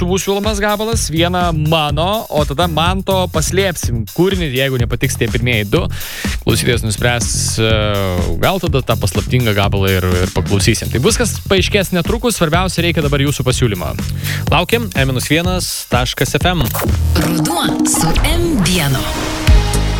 tuvų siūlomas gabalas, vieną mano, o tada Manto paslėpsim kūrinį, jeigu nepatiks tie pirmieji du. Klausytojas nuspręs, gal tada tą paslaptingą gabalą ir paklausysim. Tai viskas paaiškės netrukus, svarbiausia reikia dabar jūsų pasiūlymą. Laukiam, e-1.fm. Ruduo su M1.